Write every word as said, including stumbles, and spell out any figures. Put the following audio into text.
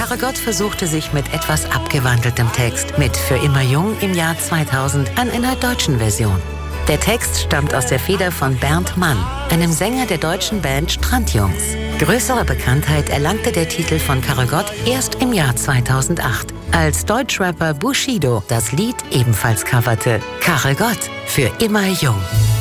Karel Gott versuchte sich mit etwas abgewandeltem Text mit Für immer jung im Jahr zweitausend an einer deutschen Version. Der Text stammt aus der Feder von Bernd Mann, einem Sänger der deutschen Band Strandjungs. Größere Bekanntheit erlangte der Titel von Karel Gott erst im Jahr zweitausendacht, als Deutschrapper Bushido das Lied ebenfalls coverte. Karel Gott, Für immer jung.